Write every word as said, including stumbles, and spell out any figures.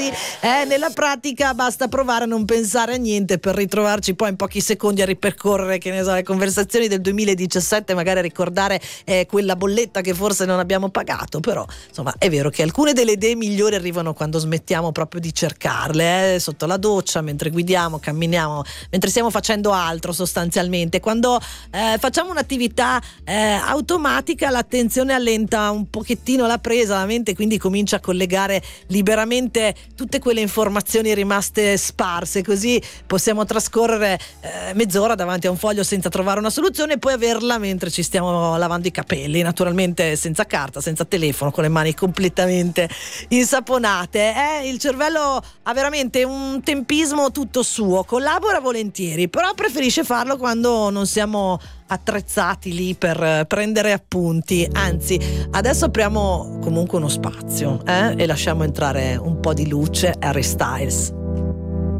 Eh, nella pratica basta provare a non pensare a niente per ritrovarci poi in pochi secondi a ripercorrere, che ne so, le conversazioni del duemiladiciassette, magari a ricordare eh, quella bolletta che forse non abbiamo pagato. Però insomma è vero che alcune delle idee migliori arrivano quando smettiamo proprio di cercarle, eh, sotto la doccia, mentre guidiamo, camminiamo, mentre stiamo facendo altro sostanzialmente. Quando eh, facciamo un'attività eh, automatica, l'attenzione allenta un pochettino la presa, la mente quindi comincia a collegare liberamente tutte quelle informazioni rimaste sparse, così possiamo trascorrere eh, mezz'ora davanti a un foglio senza trovare una soluzione e poi averla mentre ci stiamo lavando i capelli, naturalmente senza carta, senza telefono, con le mani completamente insaponate. Eh, il cervello ha veramente un tempismo tutto suo, collabora volentieri, però preferisce farlo quando non siamo attrezzati lì per prendere appunti. Anzi, adesso apriamo comunque uno spazio eh? e lasciamo entrare un po' di luce. Harry Styles.